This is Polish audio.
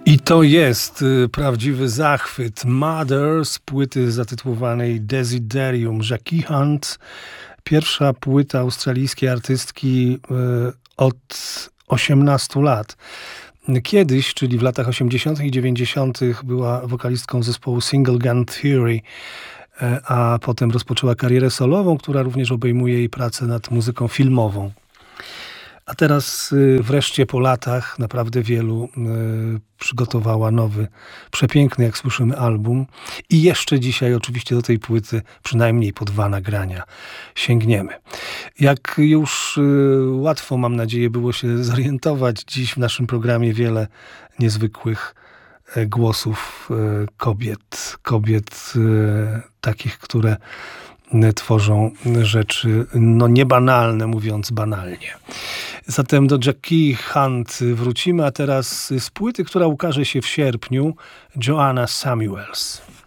I to jest prawdziwy zachwyt. Mother z płyty zatytułowanej Desiderium, Jackie Hunt. Pierwsza płyta australijskiej artystki od 18 lat. Kiedyś, czyli w latach 80. i 90. była wokalistką zespołu Single Gun Theory, a potem rozpoczęła karierę solową, która również obejmuje jej pracę nad muzyką filmową. A teraz wreszcie po latach naprawdę wielu przygotowała nowy, przepiękny, jak słyszymy, album. I jeszcze dzisiaj oczywiście do tej płyty przynajmniej po 2 nagrania sięgniemy. Jak już łatwo, mam nadzieję, było się zorientować, dziś w naszym programie wiele niezwykłych głosów kobiet takich, które tworzą rzeczy niebanalne, mówiąc banalnie. Zatem do Jackie Hunt wrócimy, a teraz z płyty, która ukaże się w sierpniu, Joanna Samuels.